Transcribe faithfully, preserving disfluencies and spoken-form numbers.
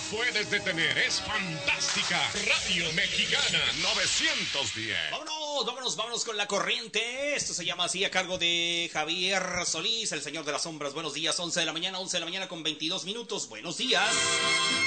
puedes detener, es fantástica. Radio Mexicana novecientos diez. Vámonos, vámonos, vámonos con la corriente. Esto se llama así a cargo de Javier Solís, el señor de las sombras. Buenos días, once de la mañana, once de la mañana con veintidós minutos. Buenos días.